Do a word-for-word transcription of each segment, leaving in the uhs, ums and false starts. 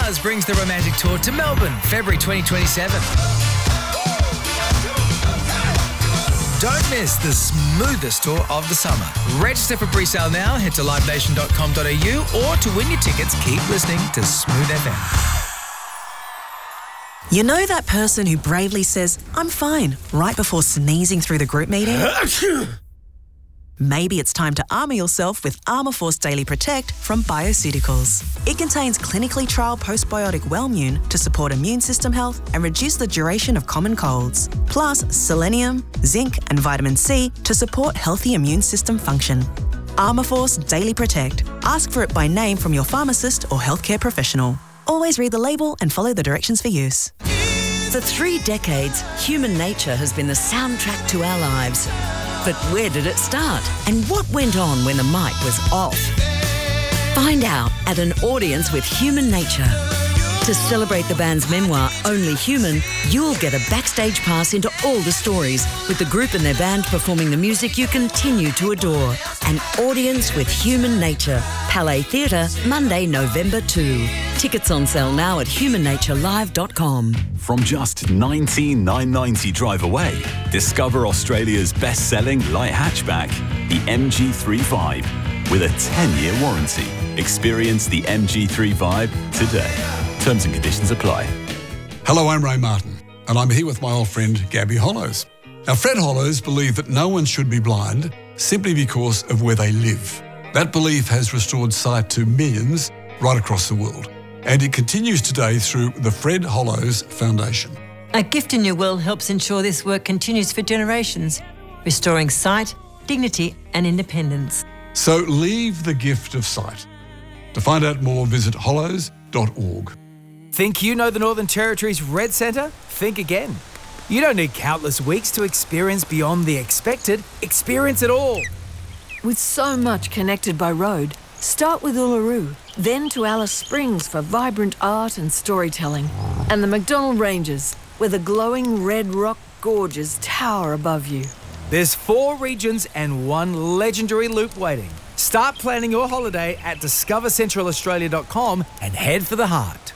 Mars brings the romantic tour to Melbourne, February twenty twenty-seven. Don't miss the smoothest tour of the summer. Register for pre-sale now. Head to live nation dot com dot a u or to win your tickets, keep listening to Smooth F M. You know that person who bravely says, "I'm fine," right before sneezing through the group meeting? Maybe it's time to armour yourself with Armourforce Daily Protect from Bioceuticals. It contains clinically trialled postbiotic Wellmune to support immune system health and reduce the duration of common colds. Plus selenium, zinc and vitamin C to support healthy immune system function. Armourforce Daily Protect. Ask for it by name from your pharmacist or healthcare professional. Always read the label and follow the directions for use. For three decades, human nature has been the soundtrack to our lives. But where did it start? And what went on when the mic was off? Find out at an audience with Human Nature. To celebrate the band's memoir, Only Human, you'll get a backstage pass into all the stories, with the group and their band performing the music you continue to adore. An audience with Human Nature. Palais Theatre, Monday, November second. Tickets on sale now at human nature live dot com. From just nineteen thousand nine hundred ninety drive away, discover Australia's best-selling light hatchback, the M G three five, with a ten-year warranty. Experience the M G three five today. Terms and conditions apply. Hello, I'm Ray Martin, and I'm here with my old friend Gabby Hollows. Now, Fred Hollows believed that no one should be blind simply because of where they live. That belief has restored sight to millions right across the world, and it continues today through the Fred Hollows Foundation. A Gift in Your Will helps ensure this work continues for generations, restoring sight, dignity and independence. So leave the gift of sight. To find out more, visit hollows dot org. Think you know the Northern Territory's Red Centre? Think again. You don't need countless weeks to experience beyond the expected. Experience it all. With so much connected by road, start with Uluru, then to Alice Springs for vibrant art and storytelling, and the McDonnell Ranges, where the glowing red rock gorges tower above you. There's four regions and one legendary loop waiting. Start planning your holiday at discover central australia dot com and head for the heart.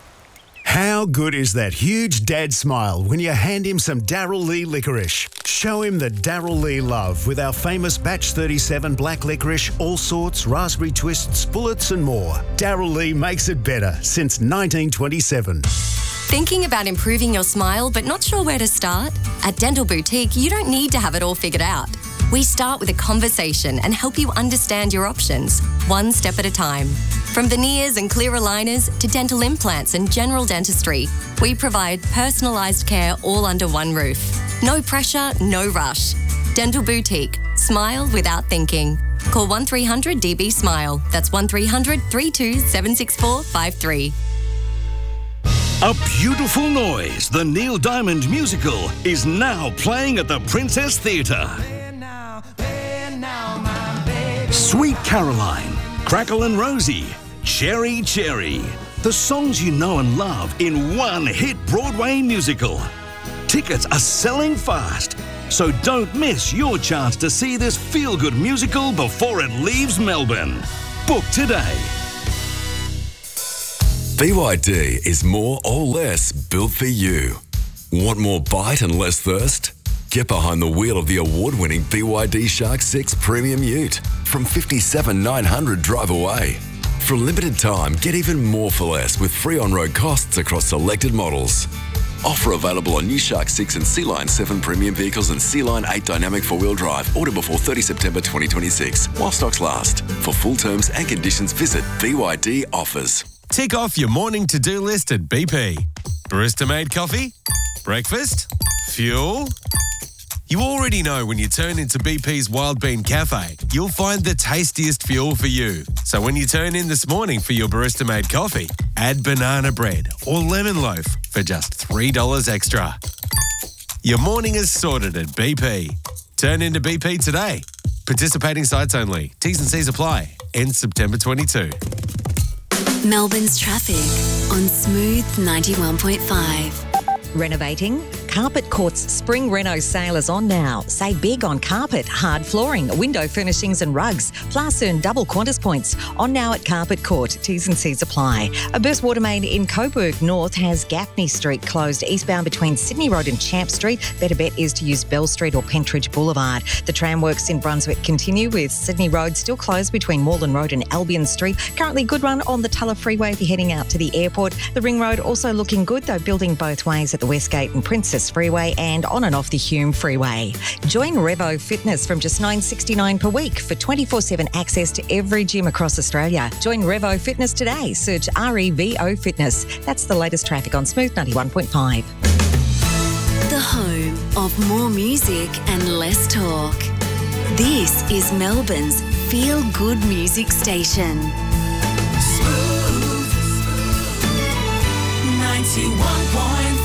How good is that huge dad smile when you hand him some Darryl Lea licorice? Show him the Darryl Lea love with our famous Batch thirty-seven black licorice, all sorts, raspberry twists, bullets and more. Darryl Lea makes it better since nineteen twenty-seven. Thinking about improving your smile but not sure where to start? At Dental Boutique, you don't need to have it all figured out. We start with a conversation and help you understand your options, one step at a time. From veneers and clear aligners to dental implants and general dentistry, we provide personalised care all under one roof. No pressure, no rush. Dental Boutique. Smile without thinking. Call one three hundred D B SMILE. That's one three hundred, three two seven six four five three. A Beautiful Noise, the Neil Diamond musical, is now playing at the Princess Theatre. Sweet Caroline, Crackle and Rosie, Cherry Cherry. The songs you know and love in one hit Broadway musical. Tickets are selling fast, so don't miss your chance to see this feel-good musical before it leaves Melbourne. Book today. B Y D is more or less built for you. Want more bite and less thirst? Get behind the wheel of the award-winning B Y D Shark six Premium Ute from fifty-seven thousand nine hundred drive away. For a limited time, get even more for less with free on-road costs across selected models. Offer available on new Shark six and Sea Line seven premium vehicles and Sea Line eight dynamic four-wheel drive. Order before thirtieth September twenty twenty-six while stocks last. For full terms and conditions, visit B Y D Offers. Tick off your morning to-do list at B P. Barista-made coffee? Breakfast? Fuel? You already know when you turn into B P's Wild Bean Cafe, you'll find the tastiest fuel for you. So when you turn in this morning for your barista-made coffee, add banana bread or lemon loaf for just three dollars extra. Your morning is sorted at B P. Turn into B P today. Participating sites only. T's and C's apply. Ends September twenty-second. Melbourne's traffic on Smooth ninety-one point five. Renovating, Carpet Court's spring reno sale is on now. Save big on carpet, hard flooring, window furnishings and rugs. Plus earn double Qantas points. On now at Carpet Court. T's and C's apply. A burst water main in Coburg North has Gaffney Street closed eastbound between Sydney Road and Champ Street. Better bet is to use Bell Street or Pentridge Boulevard. The tram works in Brunswick continue with Sydney Road still closed between Moreland Road and Albion Street. Currently good run on the Tulla Freeway if you're heading out to the airport. The Ring Road also looking good though, building both ways at the Westgate and Princess Freeway and on and off the Hume Freeway. Join Revo Fitness from just nine dollars sixty-nine per week for twenty-four seven access to every gym across Australia. Join Revo Fitness today. Search R E V O Fitness. That's the latest traffic on Smooth ninety-one point five. The home of more music and less talk. This is Melbourne's Feel Good Music Station. Smooth ninety-one point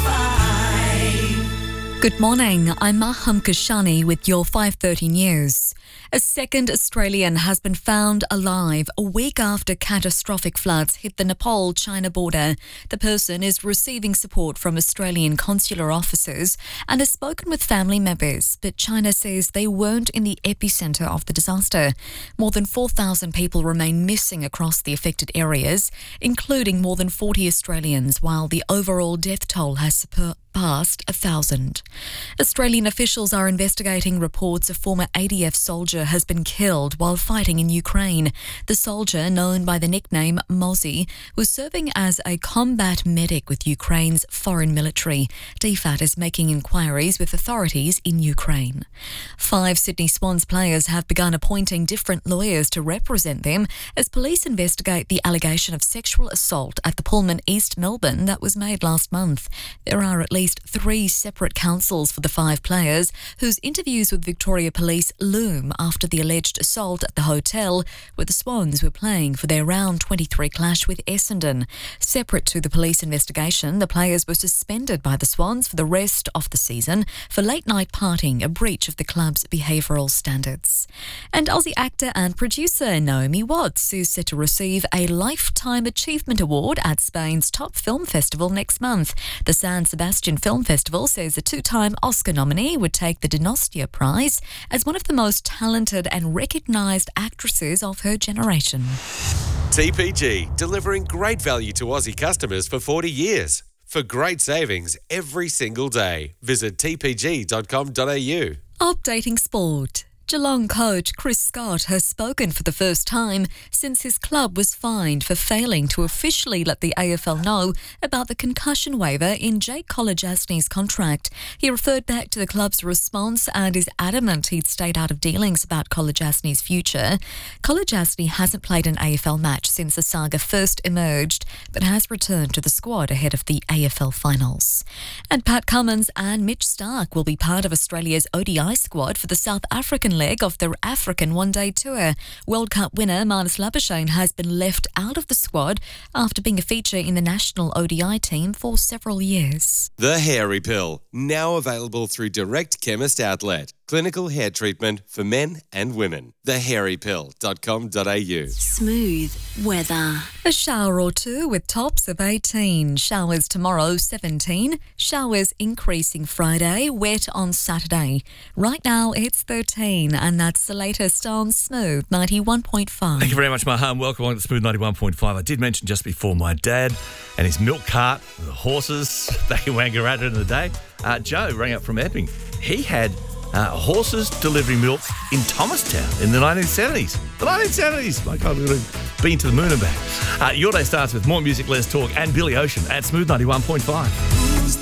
five. Good morning, I'm Maham Kashani with your five thirty news. A second Australian has been found alive a week after catastrophic floods hit the Nepal-China border. The person is receiving support from Australian consular officers and has spoken with family members, but China says they weren't in the epicentre of the disaster. More than four thousand people remain missing across the affected areas, including more than forty Australians, while the overall death toll has surpassed past a thousand. Australian officials are investigating reports a former A D F soldier has been killed while fighting in Ukraine. The soldier, known by the nickname Mozzie, was serving as a combat medic with Ukraine's foreign military. D F A T is making inquiries with authorities in Ukraine. Five Sydney Swans players have begun appointing different lawyers to represent them as police investigate the allegation of sexual assault at the Pullman East Melbourne that was made last month. There are at least three separate counsels for the five players whose interviews with Victoria Police loom after the alleged assault at the hotel where the Swans were playing for their round twenty-three clash with Essendon. Separate to the police investigation, the players were suspended by the Swans for the rest of the season for late-night partying, a breach of the club's behavioural standards. And Aussie actor and producer Naomi Watts is set to receive a Lifetime Achievement Award at Spain's top film festival next month. The San Sebastian Film Festival says a two-time Oscar nominee would take the Donostia Prize as one of the most talented and recognised actresses of her generation. T P G, delivering great value to Aussie customers for forty years. For great savings every single day, visit t p g dot com dot a u. Updating sport. Geelong coach Chris Scott has spoken for the first time since his club was fined for failing to officially let the A F L know about the concussion waiver in Jake Kolodjasny's contract. He referred back to the club's response and is adamant he'd stayed out of dealings about Kolodjasny's future. Kolodjasny hasn't played an A F L match since the saga first emerged, but has returned to the squad ahead of the A F L finals. And Pat Cummins and Mitch Starc will be part of Australia's O D I squad for the South African leg of their African one-day tour. World Cup winner Marnus Labuschagne has been left out of the squad after being a feature in the national O D I team for several years. The Hairy Pill, now available through Direct Chemist Outlet. Clinical hair treatment for men and women. the hairy pill dot com dot a u. Smooth weather. A shower or two with tops of eighteen. Showers tomorrow, seventeen. Showers increasing Friday. Wet on Saturday. Right now, it's thirteen. And that's the latest on Smooth ninety-one point five. Thank you very much, Maham. Welcome along to Smooth ninety-one point five. I did mention just before my dad and his milk cart, the horses back in Wangaratta in the day. Uh, Joe rang up from Epping. He had Uh, horses delivering milk in Thomastown in the nineteen seventies. The nineteen seventies! My God, we've been to the moon and back. Uh, your day starts with more music, less talk, and Billy Ocean at Smooth ninety-one point five.